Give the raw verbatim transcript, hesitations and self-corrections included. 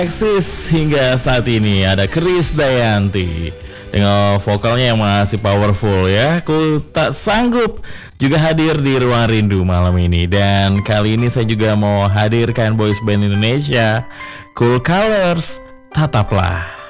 Eksis hingga saat ini ada Krisdayanti dengan vokalnya yang masih powerful ya. Aku tak sanggup juga hadir di Ruang Rindu malam ini. Dan kali ini saya juga mau hadirkan boys band Indonesia Cool Colors, Tataplah.